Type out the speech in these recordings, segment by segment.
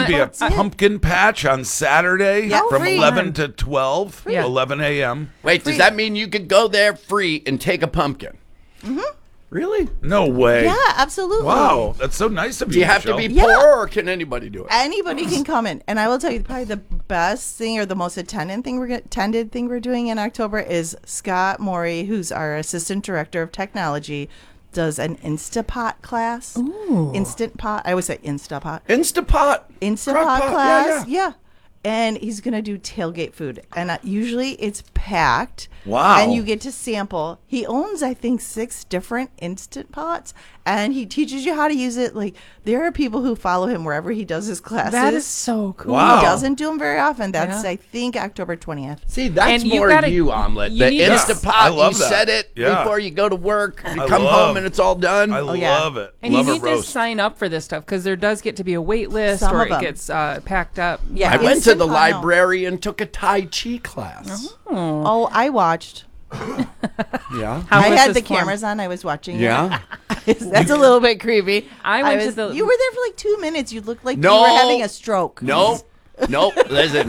to be a pumpkin patch on Saturday from free. 11 to 12, Yeah. 11 a.m. Wait, does that mean you could go there free and take a pumpkin? Mm-hmm. Really? No way. Yeah, absolutely. Wow, that's so nice of you. Do you have to be Michelle. poor, or can anybody do it? Anybody can come in, and I will tell you probably the best thing or the most attended thing we're doing in October is Scott Morey, who's our assistant director of technology, does an Instapot class. Ooh. Instant pot. I always say Instapot. Instapot. Instapot Crock-pot. class. Yeah. And he's gonna do tailgate food, and usually it's packed. Wow. And you get to sample. He owns, I think, 6 different Instant Pots, and he teaches you how to use it. Like, there are people who follow him wherever he does his classes. That is so cool. Wow. He doesn't do them very often. That's, Yeah. I think, October 20th. See, that's And you more gotta- you, Omelet. you The need to- Instapot, I love you that. set it Yeah. before you go to work. You I come love- home and it's all done. I yeah. love it. And love you a need to roast. sign up for this stuff because there does get to be a wait list Some or of it them. gets packed up. Yeah. I went to Instant the Pot, no. library and took a Tai Chi class. Oh, I watched. Yeah. How I was had this the form? cameras on. I was watching. Yeah. it. That's a little bit creepy. I went to the- You were there for like 2 minutes. You looked like No. you were having a stroke. No. Nope. Listen,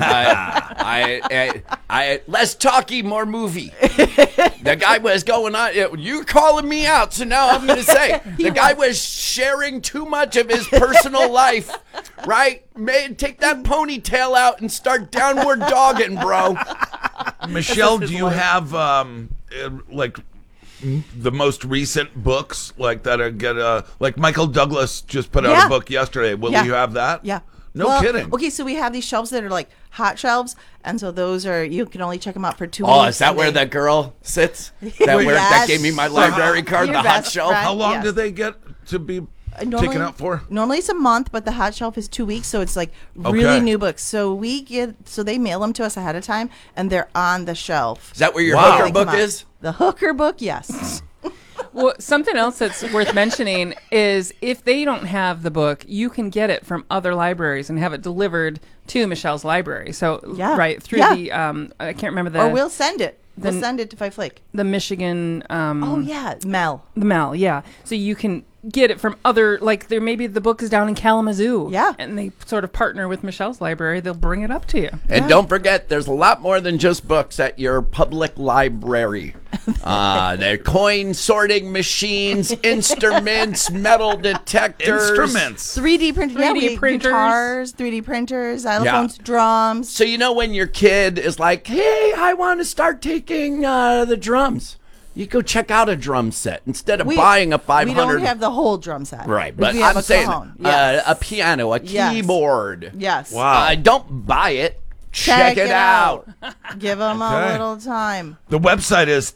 I less talky, more movie. The guy was going on. You're calling me out, so now I'm going to say the guy was sharing too much of his personal life. Right? Man, take that ponytail out and start downward dogging, bro. Michelle, do you have like the most recent books like that are like Michael Douglas just put out Yeah. a book yesterday? Will Yeah. you have that? Yeah. No Well, kidding. Okay, so we have these shelves that are like hot shelves, and so those are you can only check them out for 2 weeks. Oh, is that and where they- that girl sits? That Yes. gave me my library card, Your the hot best shelf? friend. How long Yes. do they get to be Normally- taken out for? Normally it's a month, but the hot shelf is 2 weeks, so it's like really Okay. new books. So they mail them to us ahead of time, and they're on the shelf. Is that where your Wow. hooker They book come out. is? The hooker book, yes. Well, something else that's worth mentioning is if they don't have the book, you can get it from other libraries and have it delivered to Michelle's library. So, Yeah. right through Yeah. the I can't remember the Or we'll send it. We'll Then- send it to Five Flake. the Michigan Oh yeah, Mel. the Mel, yeah. So you can get it from other like there maybe the book is down in Kalamazoo. Yeah. And they sort of partner with Michelle's library. They'll bring it up to you. And don't forget, there's a lot more than just books at your public library. They're coin sorting machines, instruments, metal detectors. Instruments. 3D printers, 3D printers. guitars, 3D printers, xylophones, drums. So you know when your kid is like, hey, I want to start taking the drums. You go check out a drum set instead of buying a 500. We don't have the whole drum set. Right, But but we have I'm a saying cajon. Yes. a piano, a Yes. keyboard. Yes. Wow. Don't buy it. Check it out. Give them a Okay. little time. The website is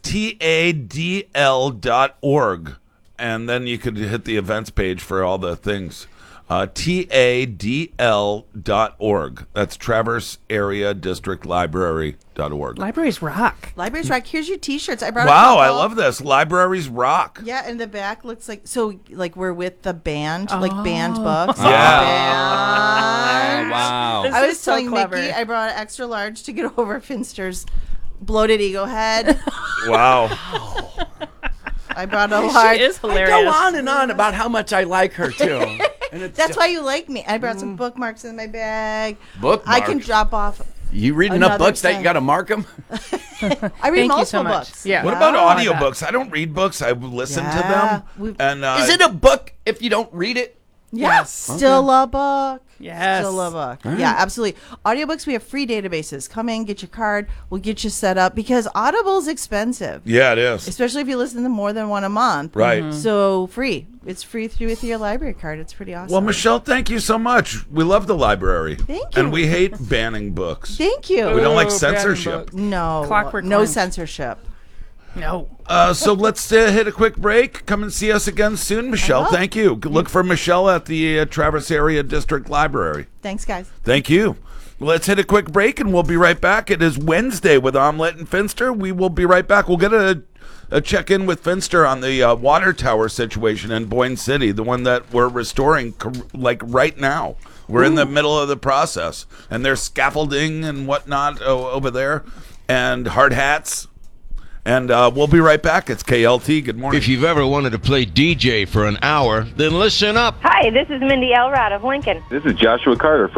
tadl.org, and then you could hit the events page for all the things. TADL.org. That's Traverse Area District Library.org. Libraries rock. Libraries Rock. Here's your T-shirts. I brought. Wow, a I couple. love this. Libraries rock. Yeah, and the back looks like like we're with the band, like band books. Yeah. Band. Wow. This I is was so telling clever. Nikki I brought an extra large to get over Finster's bloated ego head. Wow. I brought a large. She is I hilarious. go on and on about how much I like her too. And it's That's why you like me. I brought some bookmarks in my bag. Bookmarks? I can drop off. You read enough Another books that you thing. got to mark them? I read Thank you multiple so much. books. Yeah. What about Oh, I audiobooks? I don't read books. I listen to Yeah. them. And Is it a book if you don't read it? Yeah, Yes. still a book. Yes. Still a book. Yeah, absolutely. Audiobooks, we have free databases. Come in, get your card. We'll get you set up because Audible's expensive, Yeah, it is. especially if you listen to more than one a month. Right. So free. It's free through with your library card. It's pretty awesome. Well, Michelle, thank you so much. We love the library. Thank you. And we hate banning books. Thank you. We don't like Ooh, censorship. books. No. Clockwork no Orange. censorship. No. So let's hit a quick break. Come and see us again soon, Michelle. will. Thank you. Look for Michelle at the Traverse Area District Library. Thanks, guys. Thank you. Let's hit a quick break, and we'll be right back. It is Wednesday with Omelette and Finster. We will be right back. We'll get a check-in with Finster on the water tower situation in Boyne City, the one that we're restoring like right now. We're in the middle of the process, and there's scaffolding and whatnot over there, and hard hats. And we'll be right back. It's KLT. Good morning. If you've ever wanted to play DJ for an hour, then listen up. Hi, this is Mindy Elrod of Lincoln. This is Joshua Carter